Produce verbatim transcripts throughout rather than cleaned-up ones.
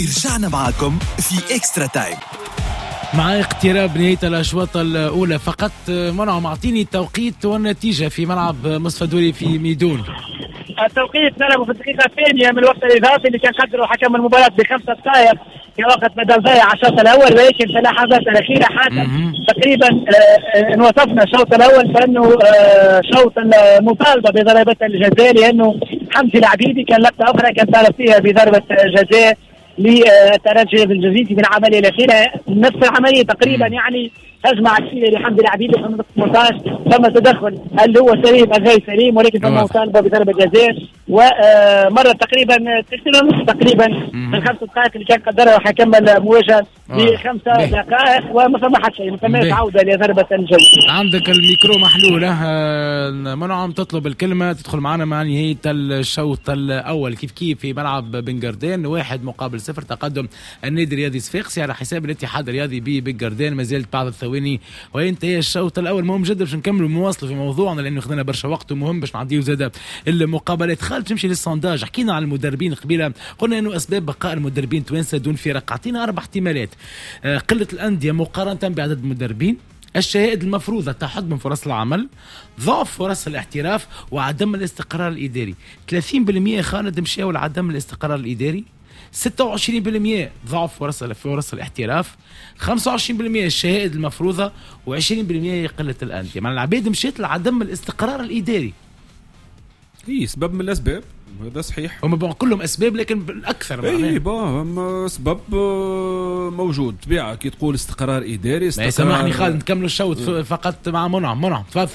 رجعنا معكم في إكسترا تايم مع اقتراب نهاية الأشواط الأولى. فقط منع معطيني التوقيت والنتيجة في ملعب مصطفى دوري في ميدون. التوقيت نلعب في الدقيقة الثانية من الوقت الإضافي اللي كان قدره حكم المباراة بخمسة دقائق في وقت بدل ضيع على الشوط الأول، ولكن في اللحظات الأخيرة حتى تقريبا إن وصفنا الشوط الأول فإنه شوط المطالبة بضربة الجزاء، لأنه حمدي العبيدي كان لقطة أخرى كان طالب فيها بضربة جزاء للترجي الجزيري من العملية الأخيرة، نفس العملية تقريبا يعني هجمة عكسية لحمد العبيدي في المنطقة ثمانية عشر، ثم تدخل اللي هو سليم الغير سليم، ولكن ثم مطالبة بضربة جزاء ومرة تقريبا تقريبا تقريبا من خمس دقائق اللي كان قدرها حكم المواجهة بخمسة دقائق وما سمحت شيء، ما سمحت عودة لضربة الجزاء. عندك الميكرو محلولة منعم تطلب الكلمة تدخل معنا مع نهاية الشوط الأول. كيف كيف في ملعب بنجردين واحد مقابل صفر تقدم النادي الرياضي صفاقسي على حساب الاتحاد الرياضي ببنجردين. ما زالت بعض الثواني وينتهي الشوط الأول. مهم جدا باش نكملوا المواصلة في موضوعنا لأنه خذنا برشا وقت ومهم باش نعديو زادة المقابلات. خالد تمشي للسونداج، حكينا عن المدربين قبيلة، قلنا إنه أسباب بقاء المدربين توانسة دون فرق، عطينا أربع احتمالات: قلة الأندية مقارنة بعدد المدربين، الشهائد المفروضة تحد من فرص العمل، ضعف فرص الاحتراف، وعدم الاستقرار الإداري. ثلاثين بالمئة خالد مشاو لعدم الاستقرار الإداري، ستة وعشرين بالمئة ضعف فرص فرص الاحتراف، خمسة وعشرين بالمئة الشهائد المفروضة، وعشرين بالمئة قلة الأندية. مع العبيد مشيت لعدم الاستقرار الإداري. هي سبب من الأسباب، هذا صحيح. هم بقى كلهم أسباب لكن الأكثر اي با سبب موجود. طبيعة كي تقول استقرار إداري استقرار. سامحني خالد نكملوا الشوط فقط مع منعم. منعم تفضل.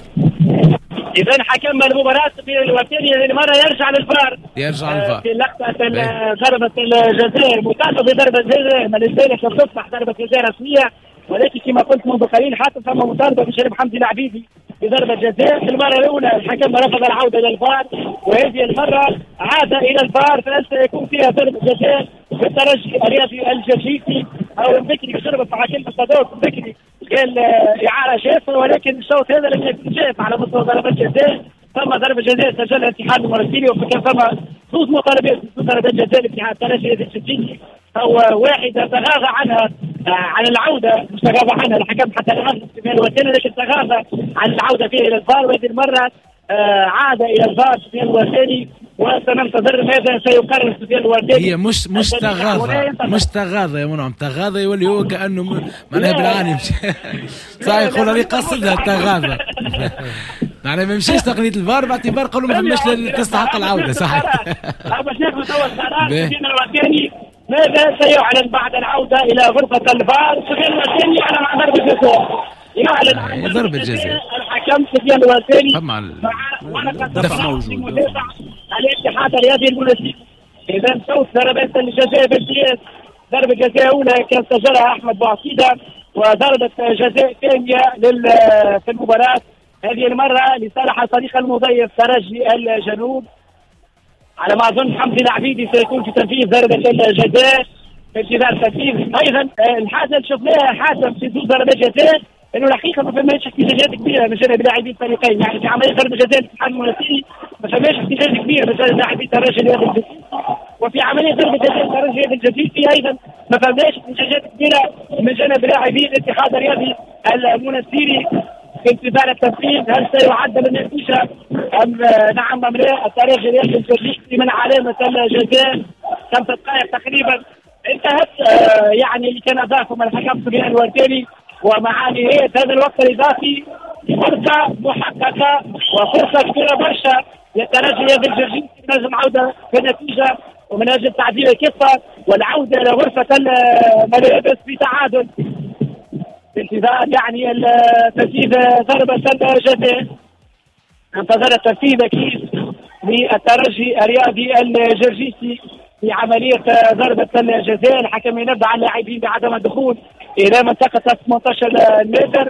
إذا حكم المباراة في الوثيري المرة يرجع للفار يرجع للفار في لقطة ضربة الجزاء مطالبة بضربة جزاء ما لذلك لم تصبح ضربة جزاء رسمية، ولكن كما قلت منذ قليل حتى ثم مطالبة بشريف حمدي العبيدي بضربة جزاء. في المرة الأولى الحكم رفض العودة إلى الفار، وهذه المرة عاد إلى الفار فسيكون فيها ضربة جزاء في الترجي الرياضي الجزيري أو البكري بشربة مع كلمة صدوق البكري قال إعارة شافة، ولكن الشوط هذا لم يكن شاف على مستوى ضربة جزاء. ثم ضربة جزاء سجلها الاتحاد المرسيلي، وكان ثم ثلاث مطالبات ضربة جزاء الاتحاد الترجي الجزيري أو واحدة تغاضى عنها عن العودة، مش تغاضى عنها الحكم حتى الآن والثاني، لكن تغاضى عن العودة فيها إلى الفار، وهذه المرة عاد إلى الفار سفيان الوثاني وسننتظر ماذا سيقرر سفيان الوثاني. هي مش مش تغاضى مش تغاضى يا منعم، تغاضى يولي هو كأنه معناها بالعاني صحيح يقول لي قصدها تغاضى يعني ما مشيش تقنية الفار باعتبار قالوا ما فماش تستحق العودة. صحيح. باش ناخذ توا القرار سفيان الوثاني ماذا سيعلن بعد العودة إلى غرفة الفار. سفيان الوثاني يعلن عن ضربة جزاء، يعلن عن ضربة جزاء الحكم سفيان الوثاني طبعا دفع موجود الاتحاد الرياضي المنسي. إذا صوت ضربات الجزاء بالامتياز، ضربة جزاء أولى كان سجلها أحمد بوعقيدة، وضربة جزاء ثانية في المباراة هذه المرة لصالح فريق المضيف ترجي الجنوب. على ما أظن حمدي العبيدي سيكون في تنفيذ ضربة الجزاء في انتظار التنفيذ. أيضا الحاجة اللي شفناها حاسم في ضد ضربة جزاء انه الحقيقه ما فماش احتجاجات كبيره من جانب لاعبي الفريقين، يعني في عمليه ضربه جزاء الاتحاد المنسي ما فماش احتجاج كبير من جانب لاعبي الترجي الجزائري، وفي عمليه ضربه جزاء الترجي الجزائري ايضا ما فماش احتجاجات كبيره من جانب لاعبي الاتحاد الرياضي المنسيري في انتظار التنفيذ. هل سيعدل النتيجه ام نعم ام لا؟ الترجي الجزائري من علامه الجزاء خمس دقائق تقريبا انتهت، آه يعني اللي كان اضافه من الحكم سفيان الوثاني، ومع نهاية هذا الوقت الإضافي فرصة محققة وفرصة كبيرة برشا للترجي الجزائري من أجل العودة في النتيجة ومن أجل تعديل الكفة والعودة إلى غرفة الملابس بتعادل في انتظار يعني تنفيذ ضربة الجزاء. انتظر التنفيذ أكيد للترجي الرياضي الجرجيسي في عملية ضربة الجزاء. الحكم ينبه على اللاعبين بعدم الدخول إلى منطقة ثمانية عشر متر،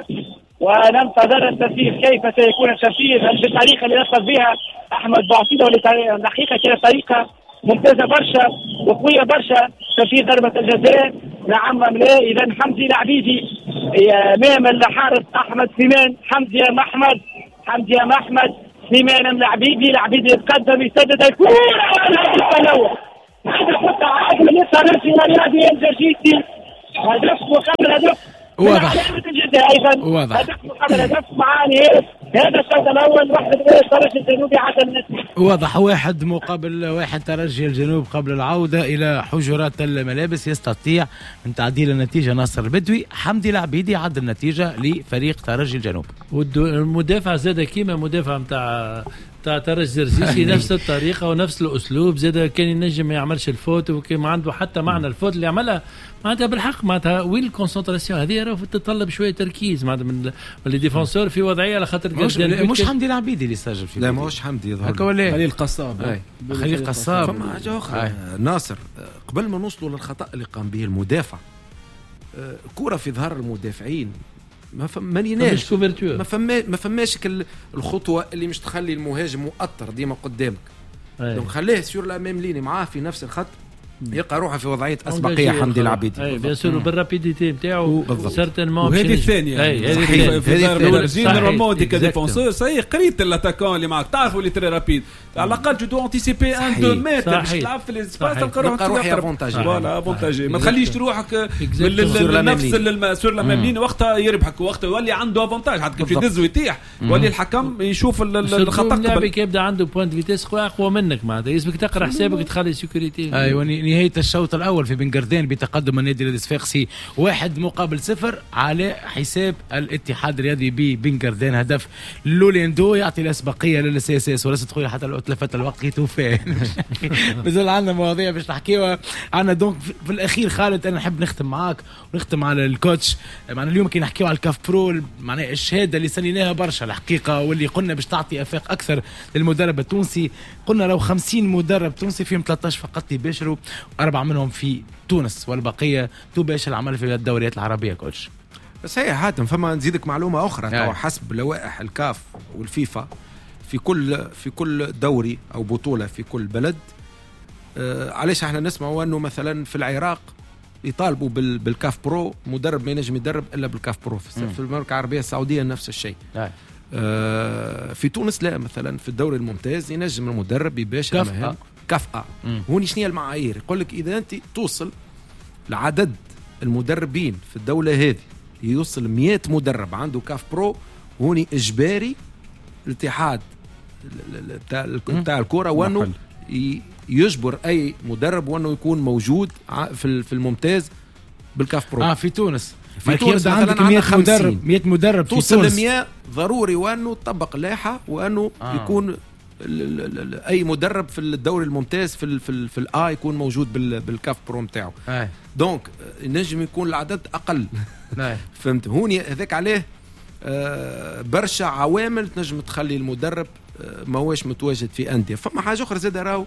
وننتظر التنفيذ كيف سيكون التنفيذ. هل بالطريقة اللي نصف بها أحمد بوعقيدة والحقيقة كانت طريقة ممتازة برشا وقوية برشا تنفيذ ضربة الجزاء؟ نعم أم لا؟ إذا حمدي العبيدي أمام الحارس أحمد سليمان. حمدي يا محمد، حمدي يا محمد، سليمان أم العبيدي؟ العبيدي يتقدم يسدد الكورة والهدف الأول هدف عادل من الترجي الرياضي الجرجيسي، هدف مقابل هدف واضح ايضا واضح هدف مقابل هدف مع نهاية هذا الشوط الاول. واحد من الترجي الجنوبي عدل النتيجة، واضح واحد مقابل واحد. ترجي الجنوب قبل العودة إلى حجرات الملابس يستطيع من تعديل النتيجة. ناصر البدوي حمدي العبيدي عدل النتيجة لفريق ترجي الجنوب. والمدافع زاد كيما مدافع متاع تاع ترجي الجرجيسي نفس الطريقة ونفس الأسلوب. زاد كان ينجم ما يعملش الفوت وكان ما عنده حتى معنى الفوت اللي عملها معناتها بالحق. معناتها وين الكونسنتراسيون هذه راه تتطلب شوية تركيز معناتها من اللي ديفونسور في وضعية على خاطر مش, مش حمدي العبيدي اللي سجل فيه. لا ماهوش حمدي يظهر خليل قصاب. خليل قصاب. فما حاجة أخرى ناصر، قبل ما نوصلوا للخطأ اللي قام به المدافع، كرة في ظهر المدافعين ما فما ليناش ما فما ما فماش الخطوة اللي مش تخلي المهاجم مؤطر ديما قدامك. دونك خليه سور لا ميم ليني معاه في نفس الخط، يلقى روحه في وضعيه اسبقيه حمدي العبيدي. اي بيان سور بالرابيديتي نتاعو سيرتينمون. وهذه الثانيه هذه في الترجي نورمالمون دي كديفونسور صحيح قريت الاتاكون اللي معك تعرفوا اللي تري رابيد على الاقل جو دو انتيسيبي ان دو متر باش تلعب في الاسباس تلقى روحك افونتاجي. فوالا افونتاجي ما تخليش روحك نفس سور لا ميم وقتها يربحك وقتها يولي عنده افونتاج حتى كيف يدز ويطيح يولي الحكم يشوف الخطا قبل يبدا عنده بوينت فيتيس اقوى منك معناتها يسبك تقرا حسابك تخلي سيكوريتي. ايوه نهاية الشوط الأول في بنغردين بتقدم النادي الصفاقسي واحد مقابل صفر على حساب الاتحاد الرياضي ببنغردين. هدف لوليندو يعطي الأسبقية للسي اس اس ولست خويا حتى لو تلفت الوقت كي توفى. بزول عندنا مواضيع باش نحكيوها عندنا. دونك في الأخير خالد أنا نحب نختم معاك ونختم على الكوتش. معنا اليوم كي نحكيو على الكاف برو معناها الشهادة اللي سنيناها برشا الحقيقة واللي قلنا باش تعطي أفاق أكثر للمدرب التونسي. قلنا لو خمسين مدرب تونسي فيهم ثلاثة عشر فقط يباشروا، أربعة منهم في تونس والبقية تباشر العمل في الدوريات العربية. كوتش بس هي حاتم فما نزيدك معلومة أخرى يعني. حسب لوائح الكاف والفيفا في كل في كل دوري أو بطولة في كل بلد آه علاش احنا نسمعوا أنه مثلا في العراق يطالبوا بالكاف برو مدرب ما ينجم يدرب إلا بالكاف برو. في المملكة العربية السعودية نفس الشيء. آه في تونس لا، مثلا في الدوري الممتاز ينجم المدرب يباشر مهام كفأة. هوني شنو هي المعايير؟ يقول لك إذا أنت توصل لعدد المدربين في الدولة هذه يوصل مئة مدرب عنده كاف برو، هوني إجباري الاتحاد بتاع بتاع الكرة وأنه يجبر أي مدرب وأنه يكون موجود في في الممتاز بالكاف برو. آه في تونس في تونس عندك مئة مدرب مئة مدرب في توصل ل مئة ضروري وأنه تطبق اللائحة وأنه آه. يكون اي مدرب في الدوري الممتاز في ال في ال في الاي يكون موجود بالكاف برو نتاعو. دونك نجم يكون العدد اقل. فهمت؟ هوني هذاك عليه آه برشا عوامل تنجم تخلي المدرب آه ما هوش متواجد في انديه. فما حاجه اخرى زاد راهو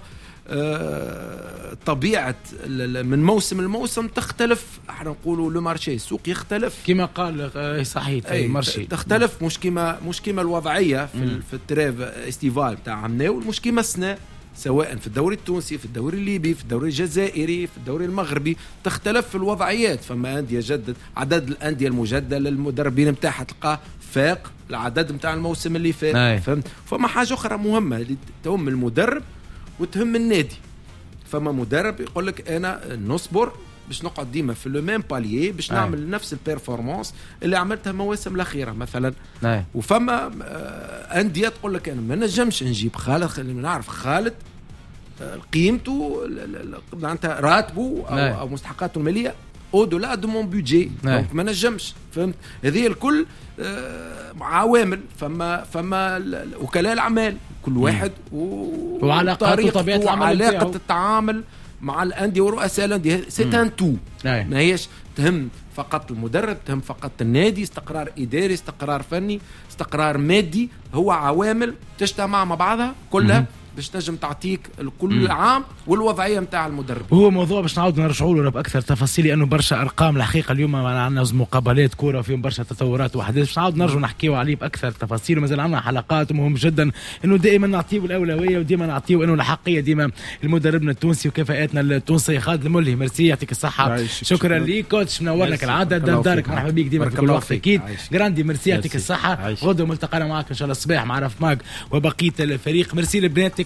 آه طبيعه من موسم الموسم تختلف. احنا نقولوا لو مارشي السوق يختلف كما قال صحيح اي مارشي تختلف. مش كيما مش كيما الوضعيه في م. في التريف استيفال تاع عمناو، مش كيما السنه سواء في الدوري التونسي في الدوري الليبي في الدوري الجزائري في الدوري المغربي تختلف في الوضعيات. فما انديه جدد عدد الانديه المجدده للمدربين نتاعها تلقاه فاق العدد نتاع الموسم اللي فات. فهمت؟ فما حاجه اخرى مهمه اللي تهم المدرب وتهم النادي. فما مدرب يقول لك انا نصبر باش نقعد ديما في لو ميم باليي باش نعمل أي. نفس البيرفورمانس اللي عملتها المواسم الاخيره مثلا. أي. وفما آه انديه تقول لك انا ما نجمش نجيب خالد خلينا نعرف خالد آه قيمته معناتها راتبه او, أو مستحقاته الماليه او دولا دو مون بودجي. دونك ما نجمش. فهمت؟ هذه الكل آه عوامل. فما فما وكلاء الاعمال كل واحد وعلاقاته وطبيعه العمل وعلاقه التعامل مع الانديه ورؤساء الانديه. سي ان تو ما هيش تهم فقط المدرب، تهم فقط النادي. استقرار اداري، استقرار فني، استقرار مادي، هو عوامل تجتمع مع بعضها كلها باش تنجم تعطيك كل عام والوضعيه نتاع المدرب. هو موضوع باش نعاود نرجعوا له باكثر تفاصيل لانه برشا ارقام الحقيقه اليوم عندنا مقابلات كوره فيهم برشا تطورات واحداث باش نعاود نرجعوا نحكيوا عليه باكثر تفاصيل. ومازال عندنا حلقات مهم جدا انه دائما نعطيو الاولويه وديما نعطيو انه الحقيه ديما المدربنا التونسي وكفاءاتنا التونسيه. خالد الملهي ميرسي يعطيك الصحه. شكرا ليك كوتش منورنا كالعاده. دارك مرحبا بيك ديما في كل وقت اكيد. جراندي ميرسي يعطيك الصحه. غدوه ملتقانا معك ان شاء الله الصباح مع رف ماك وبقيه الفريق. ميرسي لبناتك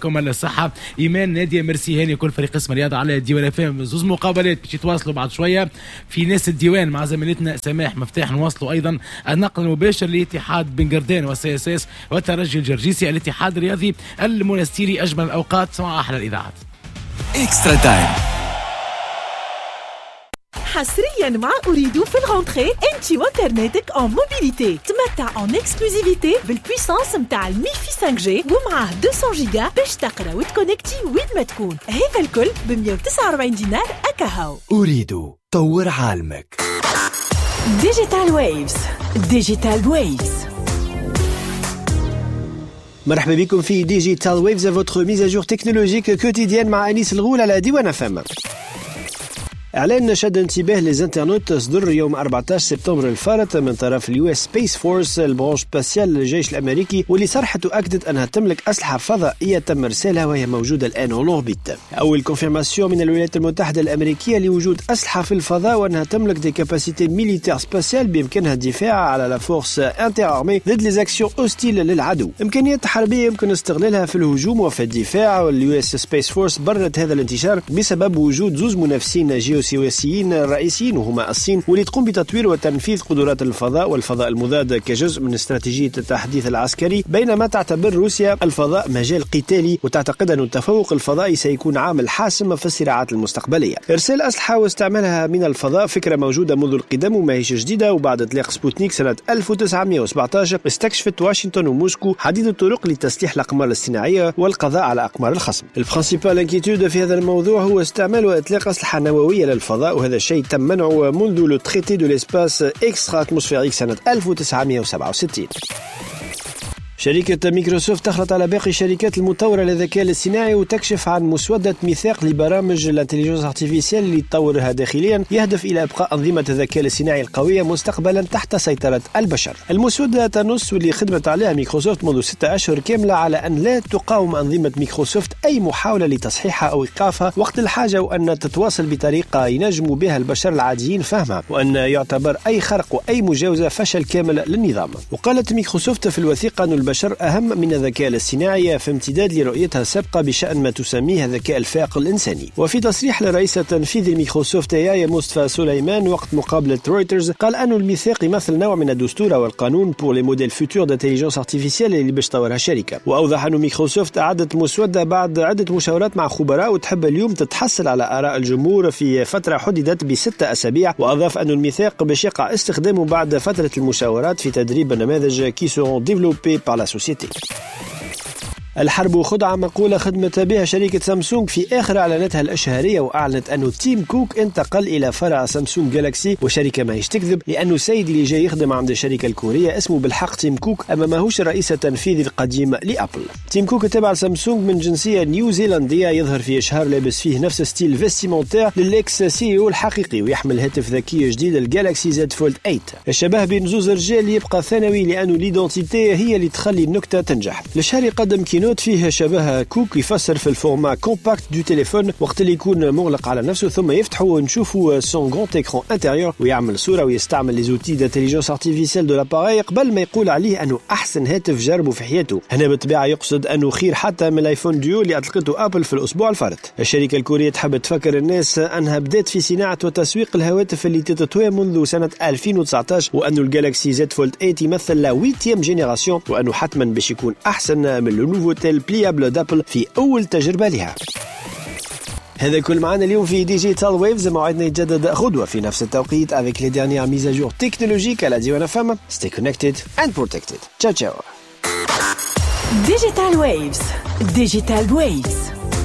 يعطيكم الصحة. إيمان نادية ميرسي هاني كل فريق قسم الرياضة على الديوان فهم زوز مقابلات باش يتواصلوا بعد شوية في ناس الديوان مع زميلتنا سماح مفتاح. نواصلوا أيضا النقل المباشر لاتحاد بن قردان والسي اس اس والترجي الجرجيسي. الاتحاد الرياضي المونستيري أجمل الأوقات مع أحلى الإذاعات. إكسترا تايم حصريا مع أريدو في الغونتري انتي وانترنتك اون موبيليتي. تمتع اون اكسكلوزيفيتي بالبويسانس متاع الميفي خمسة جي ومعاه مئتين جيجا باش تقرا وتكونكتي وين ما تكون. هذا الكل ب مئة وتسعة وأربعين دينار أكاهو. أريدو طور عالمك. ديجيتال ويفز. ديجيتال ويفز. مرحبا بكم في ديجيتال ويفز votre mise à jour technologique quotidienne مع أنيس الغول على ديوان فم. إعلان شد انتباه للانترنت صدر يوم أربعة عشر سبتمبر الفارط من طرف اليو اس سبيس فورس البرانش سباسيال للجيش الأمريكي، واللي صرحت وأكدت أنها تملك أسلحة فضائية تم إرسالها وهي موجودة الآن أون أوربيت. أول كونفيرماسيون من الولايات المتحدة الأمريكية لوجود أسلحة في الفضاء وأنها تملك دي كاباسيتي ميليتير سباسيال بإمكانها الدفاع على لا فورس انتر ارمي ضد لي زاكسيون اوستيل للعدو. إمكانيات حربية يمكن استغلالها في الهجوم وفي الدفاع، واليو اس سبيس فورس بررت هذا الانتشار بسبب وجود زوج منافسين جيو سياسيين رئيسيين وهما الصين، واللي تقوم بتطوير وتنفيذ قدرات الفضاء والفضاء المضاد كجزء من استراتيجية التحديث العسكري، بينما تعتبر روسيا الفضاء مجال قتالي وتعتقد أن التفوق الفضائي سيكون عامل حاسم في الصراعات المستقبلية. إرسال أسلحة واستعمالها من الفضاء فكرة موجودة منذ القدم وما هيش جديدة، وبعد إطلاق سبوتنيك سنة ألف وتسعمئة وسبعة عشر استكشفت واشنطن وموسكو عديد الطرق لتسليح الأقمار الصناعية والقضاء على أقمار الخصم. البرانسيبال انكيتود في هذا الموضوع هو استعمال وإطلاق أسلحة نووية للفضاء، وهذا الشيء تم منعه منذ لو تريتي دو ليسباس اكسترا اتموسفيريك سنة ألف وتسعمئة وسبعة وستين. شركة مايكروسوفت تخلط على باقي الشركات المطورة للذكاء الاصطناعي وتكشف عن مسودة ميثاق لبرامج الانتليجنس ارتيفيسيال اللي تطورها داخليا يهدف إلى إبقاء أنظمة الذكاء الاصطناعي القوية مستقبلا تحت سيطرة البشر. المسودة تنص واللي خدمت عليها مايكروسوفت منذ ستة أشهر كاملة على أن لا تقاوم أنظمة مايكروسوفت أي محاولة لتصحيحها أو إيقافها وقت الحاجة، وأن تتواصل بطريقة ينجم بها البشر العاديين فهمها، وأن يعتبر أي خرق وأي مجاوزة فشل كامل للنظام. وقالت مايكروسوفت في الوثيقة أن البشر أهم من الذكاء الاصطناعي في امتداد لرؤيتها السابقة بشأن ما تسميه الذكاء الفائق الإنساني. وفي تصريح لرئيس التنفيذي مايكروسوفت يايا مصطفى سليمان وقت مقابلة رويترز، قال أن الميثاق يمثل نوع من الدستور والقانون بور لي موديل فوتور دانتيليجنس ارتيفيسيال اللي باش تطورها الشركة. وأوضح أن مايكروسوفت أعدت مسودة بعد عدة مشاورات مع خبراء وتحب اليوم تتحصل على آراء الجمهور في فترة حددت بستة أسابيع. وأضاف أن الميثاق باش يقع استخدامه بعد فترة المشاورات في تدريب النماذج كي سيرون ديفلوبي بار لا سوسيتي. الحرب خدعة مقولة خدمت بها شركة سامسونج في آخر إعلاناتها الأشهرية، وأعلنت أنه تيم كوك انتقل إلى فرع سامسونج جالاكسي، وشركة ما هيش تكذب لأنه السيد اللي جاي يخدم عند الشركة الكورية اسمه بالحق تيم كوك، أما ماهوش الرئيس التنفيذي القديم لأبل. تيم كوك تابع لسامسونج من جنسية نيوزيلندية، يظهر في إشهار لابس فيه نفس ستيل فيستيمونتير للإكس سي او الحقيقي، ويحمل هاتف ذكي جديد الجالاكسي زد فولد ثمانية. الشبه بين زوز رجال يبقى ثانوي لأنه ليدونتيتي هي اللي تخلي النكتة تنجح. الشهر قدم كينوت فيه شبه كوك يفسر في الفورما كومباكت دو تليفون وقت اللي يكون مغلق على نفسه، ثم يفتحه ونشوفه سون غران اكران انتيريور ويعمل صورة ويستعمل لي زوتي دانتيليجنس ارتيفيسيال دو لاباري قبل ما يقول عليه أنه أحسن هاتف جربه في حياته. هنا بالطبيعة يقصد أنه خير حتى من الايفون ديو اللي أطلقته أبل في الأسبوع الفارط. الشركة الكورية تحب تفكر الناس أنها بدأت في صناعة وتسويق الهواتف اللي تتطوى منذ سنة ألفين وتسعة عشر، وأنه الجالاكسي زد فولد ثمانية يمثل لا ويتيام جينيراسيون، وأنه حتما باش يكون أحسن من لو نوفوتيل بليابل دابل في أول تجربة لها. هذا كل معنا اليوم في ديجيتال ويفز، موعدنا يتجدد غدوة في نفس التوقيت avec les dernières mises à jour technologiques à la Diwan F M. Stay connected and protected. Ciao ciao. Digital Waves. Digital Waves.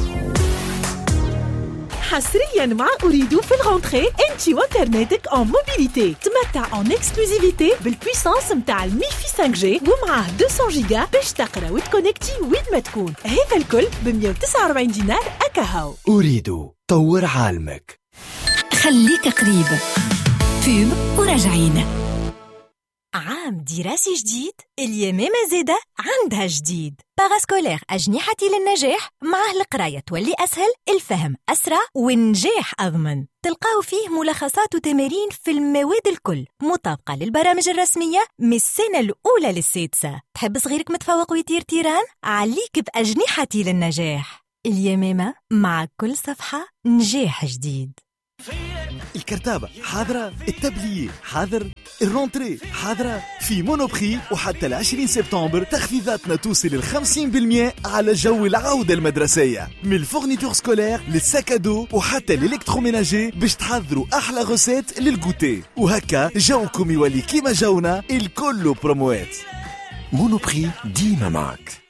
حصريا مع أريدو في الغونتري انتي وانترنتك اون موبيليتي. تمتع اون اكسكلوزيفيتي بالبويسانس متاع الميفي خمسة جي ومعاه مئتين جيجا باش تقرا وتكونكتي وين ما تكون. هذا الكل ب مئة وتسعة وأربعين دينار أكاهو. أريدو طور عالمك. خليك قريب. فيب وراجعين. عام دراسي جديد اليمامة زادة عندها جديد. باراسكولير أجنحة للنجاح، معه القراية تولي أسهل، الفهم أسرع والنجاح أضمن. تلقاو فيه ملخصات وتمارين في المواد الكل مطابقة للبرامج الرسمية من السنة الأولى للسادسة. تحب صغيرك متفوق ويطير تيران؟ عليك بأجنحتي للنجاح. اليمامة مع كل صفحة نجاح جديد. الكرتابة حاضرة، التبلية حاضر، الرونتري حاضرة. في مونوبري وحتى العشرين سبتمبر تخفيضاتنا توصل الخمسين بالمئة على جو العودة المدرسية، من الفورنيتور سكولير للسكادو وحتى الالكتروميناجي، باش تحضروا أحلى غوسيت للجوتي، وهكا جوكم يولي كيما جونا الكل بروموات. مونوبري ديما معك.